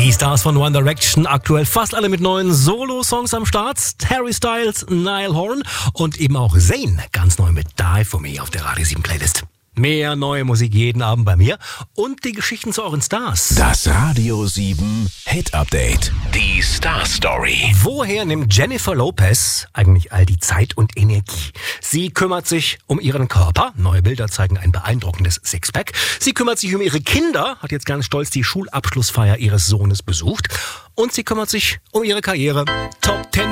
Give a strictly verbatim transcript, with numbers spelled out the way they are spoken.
Die Stars von One Direction, aktuell fast alle mit neuen Solo-Songs am Start. Harry Styles, Niall Horan und eben auch Zayn, ganz neu mit Die For Me auf der Radio sieben Playlist. Mehr neue Musik jeden Abend bei mir und die Geschichten zu euren Stars. Das Radio sieben Hit Update. Die Star Story. Woher nimmt Jennifer Lopez eigentlich all die Zeit und Energie? Sie kümmert sich um ihren Körper. Neue Bilder zeigen ein beeindruckendes Sixpack. Sie kümmert sich um ihre Kinder, hat jetzt ganz stolz die Schulabschlussfeier ihres Sohnes besucht. Und sie kümmert sich um ihre Karriere. Top